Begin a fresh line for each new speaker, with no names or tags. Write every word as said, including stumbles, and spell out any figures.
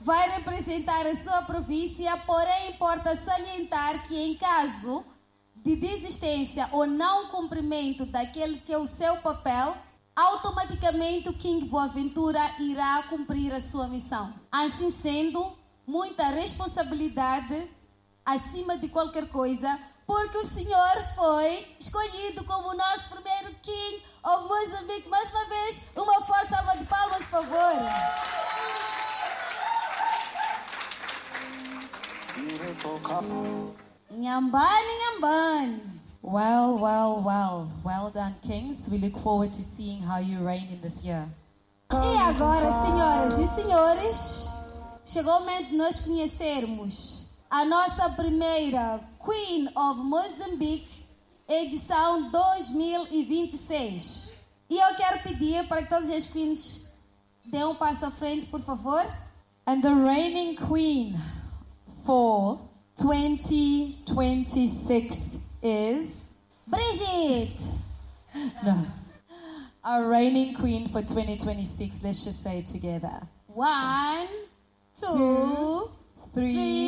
vai representar a sua província, porém importa salientar que em caso de desistência ou não cumprimento daquele que é o seu papel, automaticamente o King Boaventura irá cumprir a sua missão. Assim sendo, muita responsabilidade acima de qualquer coisa, porque o senhor foi escolhido como o nosso primeiro King of Moçambique. Mais uma vez, uma forte salva de palmas, por favor. Nhambane, Nhambane.
Well, well, well. Well done, Kings. We look forward to seeing how you reign in this year.
E agora, senhoras e senhores, chegou o momento de nós conhecermos a nossa primeira Queen of Mozambique, edição dois mil e vinte e seis. E eu quero pedir para que todas as queens dêem um passo à frente, por favor.
And the reigning queen for twenty twenty-six is...
Brigitte!
No. Our reigning queen for twenty twenty-six, let's just say it together.
One, two,
Two, three...